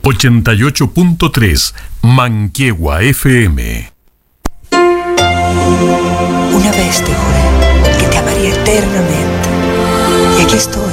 88.3 Manquehue FM. Una vez te juré que te amaría eternamente. Y aquí estoy,